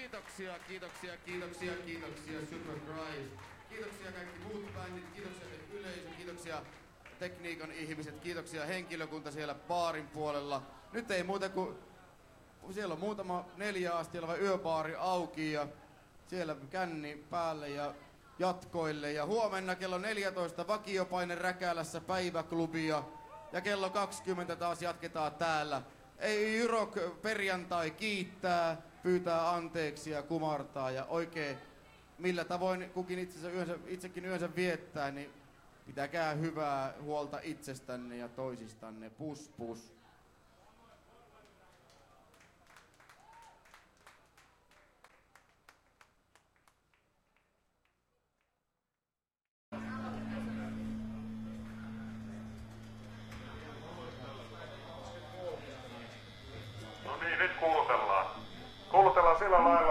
Kiitoksia Superprice. Kiitoksia kaikki muut bändit, kiitoksia yleisö, kiitoksia tekniikan ihmiset, kiitoksia henkilökunta siellä baarin puolella. Nyt ei muuta kuin, siellä on muutama 4 asti oleva yöbaari auki ja siellä känni päälle ja jatkoille. Ja huomenna kello 14 vakiopaine Räkälässä päiväklubia ja kello 20 taas jatketaan täällä. Ei Jyrok perjantai kiittää, pyytää anteeksi ja kumartaa ja oikein millä tavoin kukin itsekin yönsä viettää, niin pitäkää hyvää huolta itsestänne ja toisistanne. Pus pus. No niin, nyt kuulutellaan. Kuulutellaan sillä lailla,